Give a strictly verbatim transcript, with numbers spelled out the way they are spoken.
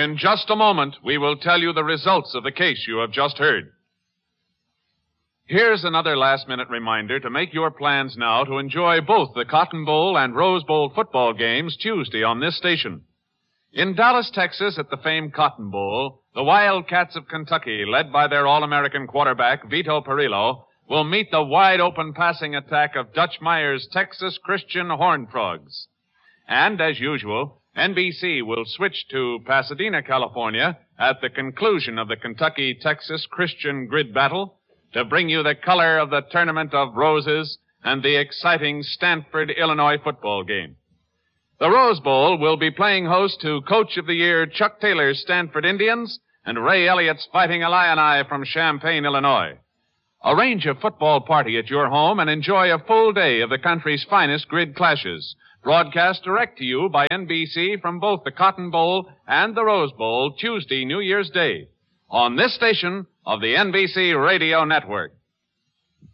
In just a moment, we will tell you the results of the case you have just heard. Here's another last-minute reminder to make your plans now to enjoy both the Cotton Bowl and Rose Bowl football games Tuesday on this station. In Dallas, Texas, at the famed Cotton Bowl, the Wildcats of Kentucky, led by their All-American quarterback, Vito Perillo, will meet the wide-open passing attack of Dutch Meyer's Texas Christian Horned Frogs. And, as usual, N B C will switch to Pasadena, California, at the conclusion of the Kentucky-Texas Christian Grid Battle to bring you the color of the Tournament of Roses and the exciting Stanford, Illinois football game. The Rose Bowl will be playing host to Coach of the Year Chuck Taylor's Stanford Indians and Ray Elliott's Fighting Illini from Champaign, Illinois. Arrange a football party at your home and enjoy a full day of the country's finest grid clashes. Broadcast direct to you by N B C from both the Cotton Bowl and the Rose Bowl Tuesday, New Year's Day, on this station of the N B C Radio Network.